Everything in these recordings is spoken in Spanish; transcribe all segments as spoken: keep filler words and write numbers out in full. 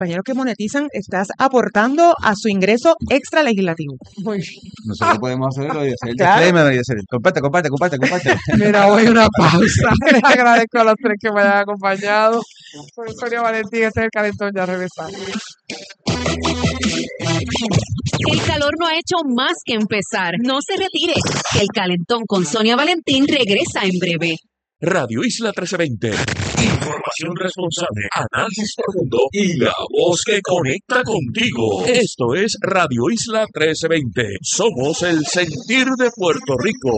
compañeros que monetizan, estás aportando a su ingreso extra legislativo. Muy Nosotros podemos hacerlo y hacer el Claro. disclaimer y decir, comparte, comparte, comparte, comparte. Mira, voy a una pausa. Les agradezco a los tres que me hayan acompañado. Soy Sonia Valentín, este es el Calentón, ya regresamos. El calor no ha hecho más que empezar. No se retire. El Calentón con Sonia Valentín regresa en breve. Radio Isla trece veinte. Información responsable, análisis profundo y la voz que conecta contigo. Esto es Radio Isla trece veinte. Somos el sentir de Puerto Rico.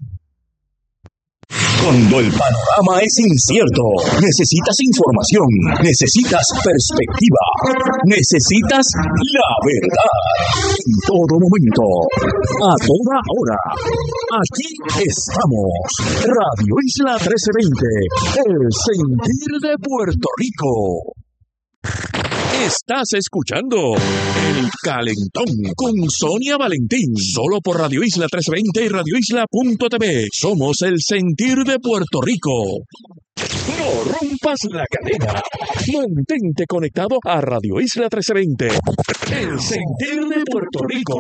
Cuando el panorama es incierto, necesitas información, necesitas perspectiva, necesitas la verdad. En todo momento, a toda hora. Aquí estamos. Radio Isla trece veinte, el sentir de Puerto Rico. Estás escuchando El Calentón con Sonia Valentín, solo por Radio Isla trece veinte y radio isla punto t v. Somos el sentir de Puerto Rico. No rompas la cadena. Mantente conectado a Radio Isla trece veinte, el sentir de Puerto Rico.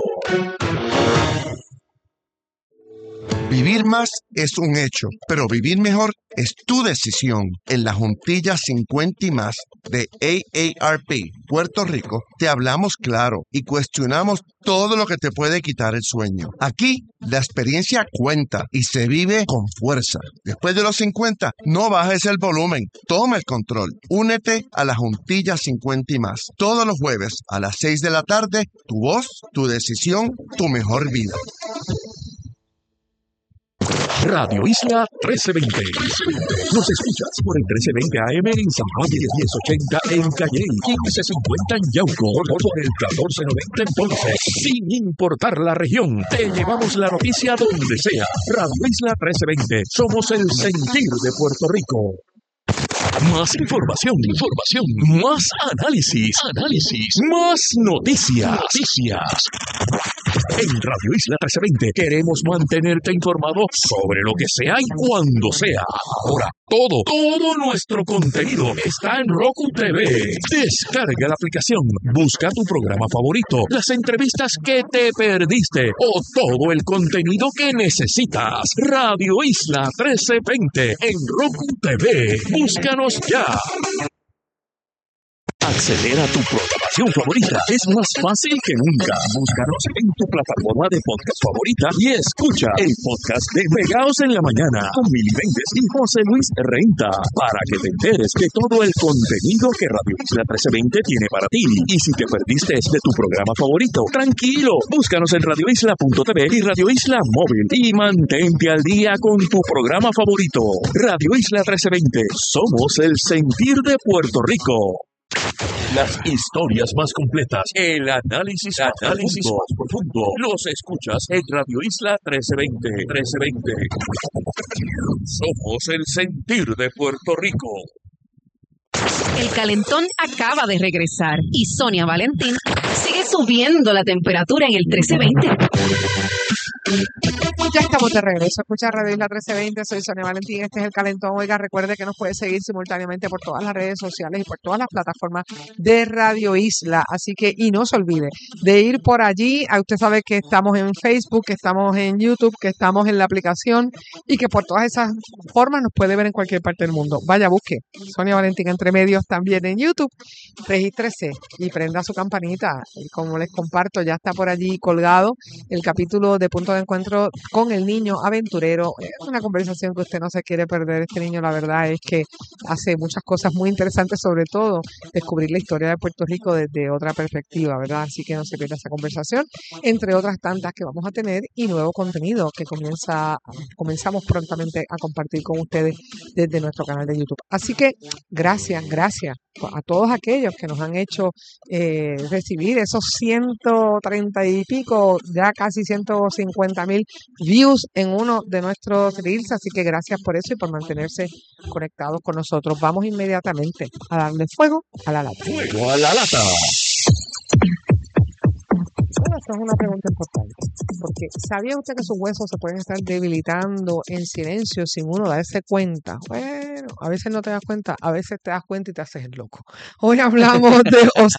Vivir más es un hecho, pero vivir mejor es tu decisión. En la Juntilla cincuenta y más de A A R P Puerto Rico, te hablamos claro y cuestionamos todo lo que te puede quitar el sueño. Aquí, la experiencia cuenta y se vive con fuerza. Después de los cincuenta, no bajes el volumen, toma el control. Únete a la Juntilla cincuenta y más. Todos los jueves a las seis de la tarde, tu voz, tu decisión, tu mejor vida. Radio Isla trece veinte. Nos escuchas por el trece veinte A M en San Juan, diez ochenta en Calle, quince cincuenta en Yauco, por el catorce noventa en Ponce. Sin importar la región, te llevamos la noticia donde sea. Radio Isla trece veinte. Somos el sentir de Puerto Rico. Más información, información, más análisis, análisis, más noticias, noticias. En Radio Isla trece veinte queremos mantenerte informado sobre lo que sea y cuando sea. Ahora, todo, todo nuestro contenido está en Roku T V. Descarga la aplicación, busca tu programa favorito, las entrevistas que te perdiste o todo el contenido que necesitas. Radio Isla trece veinte en Roku T V. Búscanos ya. Acceder a tu programación favorita es más fácil que nunca. Búscanos en tu plataforma de podcast favorita y escucha el podcast de Pegaos en la Mañana con Mili Méndez y José Luis Renta para que te enteres de todo el contenido que Radio Isla trece veinte tiene para ti. Y si te perdiste de tu programa favorito, tranquilo, búscanos en radio isla punto t v y Radio Isla Móvil y mantente al día con tu programa favorito. Radio Isla trece veinte, somos el sentir de Puerto Rico. Las historias más completas, el análisis, análisis más profundo, los escuchas en Radio Isla trece veinte, trece veinte. Somos el sentir de Puerto Rico. El Calentón acaba de regresar y Sonia Valentín sigue subiendo la temperatura en el trece veinte. Ya estamos de regreso. Escucha Radio Isla trece veinte, soy Sonia Valentín, este es el Calentón. Oiga, recuerde que nos puede seguir simultáneamente por todas las redes sociales y por todas las plataformas de Radio Isla. Así que, y no se olvide de ir por allí. Usted sabe que estamos en Facebook, que estamos en YouTube, que estamos en la aplicación y que por todas esas formas nos puede ver en cualquier parte del mundo. Vaya, busque Sonia Valentín Entre Medios también en YouTube. Regístrese y prenda su campanita. Y como les comparto, ya está por allí colgado el capítulo de Punto de Encuentro con el niño aventurero. Es una conversación que usted no se quiere perder. Este niño, la verdad, es que hace muchas cosas muy interesantes, sobre todo descubrir la historia de Puerto Rico desde otra perspectiva, ¿verdad? Así que no se pierda esa conversación, entre otras tantas que vamos a tener y nuevo contenido que comienza, comenzamos prontamente a compartir con ustedes desde nuestro canal de YouTube. Así que gracias, gracias a todos aquellos que nos han hecho eh, recibir esos ciento treinta y pico, ya casi ciento cincuenta mil views en uno de nuestros reels, así que gracias por eso y por mantenerse conectados con nosotros. Vamos inmediatamente a darle fuego a la lata. Fuego a la lata. Bueno, esa es una pregunta importante, porque ¿sabía usted que sus huesos se pueden estar debilitando en silencio sin uno darse cuenta? Bueno, a veces no te das cuenta, a veces te das cuenta y te haces el loco. Hoy hablamos de